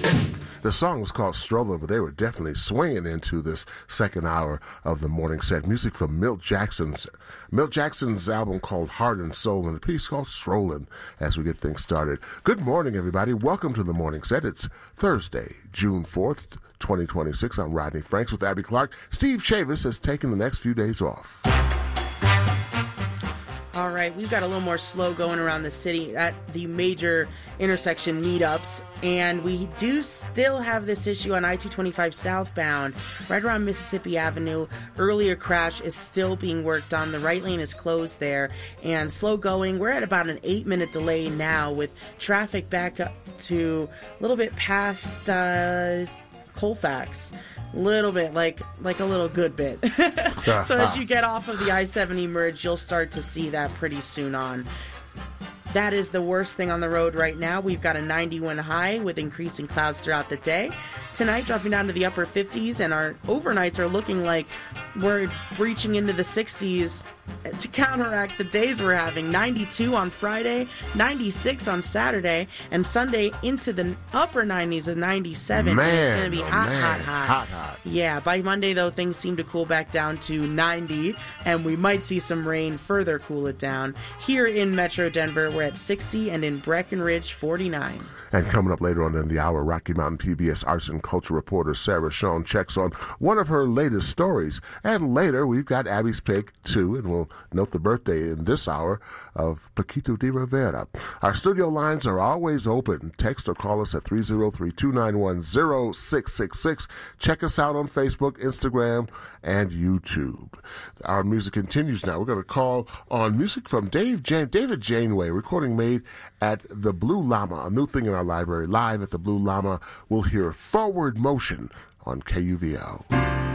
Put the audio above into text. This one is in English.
The song was called Strolling, but they were definitely swinging into this second hour of the morning set. Music from Milt Jackson's album called Heart and Soul, and a piece called Strolling as we get things started. Good morning, everybody. Welcome to the morning set. It's Thursday, June 4th, 2026. I'm Rodney Franks with Abby Clark. Steve Chavis has taken the next few days off. All right, we've got a little more slow going around the city at the major intersection meetups, and we do still have this issue on I-225 southbound, right around Mississippi Avenue. Earlier crash is still being worked on. The right lane is closed there, and slow going. We're at about an 8-minute delay now with traffic back up to a little bit past Colfax. Little bit, like a little good bit. So as you get off of the I-70 merge, you'll start to see that pretty soon on. That is the worst thing on the road right now. We've got a 91 high with increasing clouds throughout the day. Tonight, dropping down to the upper 50s, and our overnights are looking like we're reaching into the 60s to counteract the days we're having. 92 on Friday, 96 on Saturday, and Sunday into the upper 90s of 97. Man, and it's going to be hot. Hot. Yeah, by Monday, though, things seem to cool back down to 90, and we might see some rain further cool it down. Here in Metro Denver, we're at 60, and in Breckenridge, 49. And coming up later on in the hour, Rocky Mountain PBS arts and culture reporter Sarah Shawn checks on one of her latest stories. And later, we've got Abby's pick, too, and we'll note the birthday in this hour of Paquito de Rivera. Our studio lines are always open. Text or call us at 303-291-0666. Check us out on Facebook, Instagram, and YouTube. Our music continues now. We're going to call on music from David Janeway, recording made at the Blue Llama, a new thing in our library. Live at the Blue Llama, we'll hear Forward Motion on KUVO.